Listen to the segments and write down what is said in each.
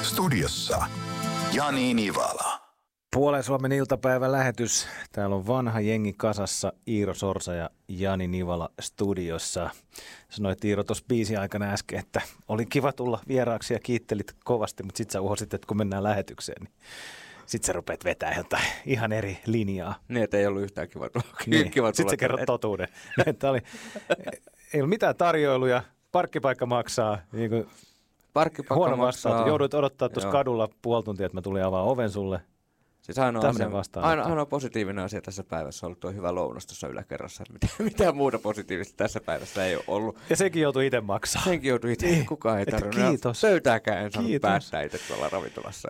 Studiossa Jani Nivala. Puolen Suomen iltapäivän lähetys. Täällä on vanha jengi kasassa, Iiro Sorsa ja Jani Nivala studiossa. Sanoit Iiro tuossa biisin aikana äsken, että oli kiva tulla vieraaksi ja kiittelit kovasti, mutta sit sä uhosit, että kun mennään lähetykseen, niin sit sä rupeat vetämään jotain ihan eri linjaa. Niin, että ei ollut yhtään kiva tulla. Niin. Sitten sä kerrot totuuden. Ei ollut mitään tarjoiluja, parkkipaikka maksaa. Niin kuin huono vastaanotto. Jouduit odottaa tuossa kadulla puoli tuntia, että mä tulin avaa oven sulle. Siis ainoa positiivinen asia tässä päivässä on ollut tuo hyvä lounas tuossa yläkerrassa. Mitään muuta positiivista tässä päivässä ei ole ollut. Ja sekin joutui itse maksaa. Senkin joutui itse. Kukaan ei tarvinnut. Kiitos. Pöytääkään en saanut päättää itse tuolla ravintolassa.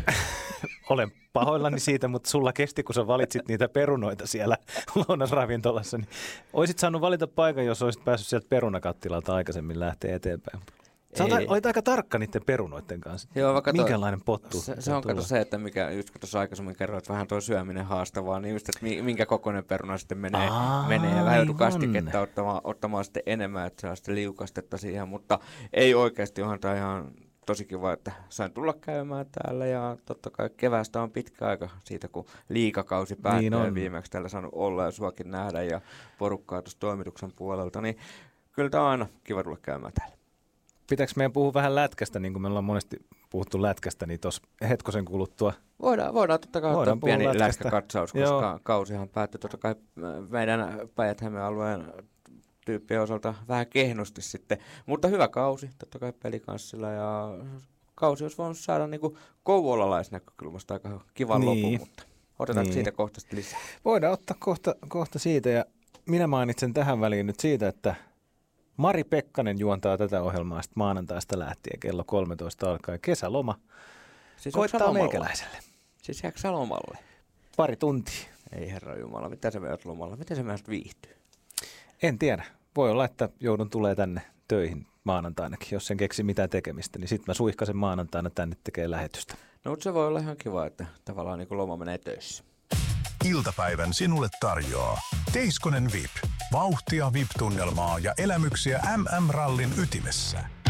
Olen pahoillani siitä, mutta sulla kesti, kun sä valitsit niitä perunoita siellä lounasravintolassa. Niin oisit saanut valita paikan, jos olisit päässyt sieltä perunakattilalta aikaisemmin lähteä eteenpäin. Sä olit aika tarkka niiden perunoiden kanssa. Joo, minkälainen pottu? Se on kato se, että just kun tuossa aikaisemmin kerroin, että vähän tuo syöminen haastavaa, niin just, että minkä kokoinen peruna sitten menee ja vähän joutuu kastiketta ottamaan sitten enemmän, että saa sitten liukastetta siihen, mutta ei oikeasti, onhan tämä ihan tosi kiva, että sain tulla käymään täällä ja totta kai keväästä on pitkä aika siitä, kun liigakausi päättyy niin viimeksi täällä saanut olla ja suakin nähdä ja porukkaa tuossa toimituksen puolelta, niin kyllä tämä on aina kiva tulla käymään täällä. Pitääkö meidän puhua vähän lätkästä, niin kuin me ollaan monesti puhuttu lätkästä, niin tuossa hetkosen kuluttua? Voidaan totta kai ottaa pieni lätkäkatsaus, koska kausihan päättyi totta kai meidän Päijät-Hämeen alueen tyyppien osalta vähän kehnosti sitten. Mutta hyvä kausi, totta kai Pelikanssilla ja kausi olisi voinut saada niin kuin kouvolalaisnäkökulmasta aika kivan lopun, mutta otetaanko siitä kohta sitten lisää? Voidaan ottaa kohta siitä ja minä mainitsen tähän väliin nyt siitä, että Mari Pekkanen juontaa tätä ohjelmaa sitten maanantaista lähtien kello 13 alkaen. Kesäloma siis koittaa meikäläiselle. Siis jääkö sä lomalle? Pari tuntia. Ei herra jumala, mitä sä meidät lomalla? Miten sä meidät viihtyy? En tiedä. Voi olla, että joudun tulee tänne töihin maanantainakin. Jos en keksi mitään tekemistä, niin sitten mä suihkasen maanantaina tänne tekee lähetystä. No mutta se voi olla ihan kiva, että tavallaan niin kuin loma menee töissä. Iltapäivän sinulle tarjoaa Teiskonen VIP. Vauhtia, VIP-tunnelmaa ja elämyksiä MM-rallin ytimessä.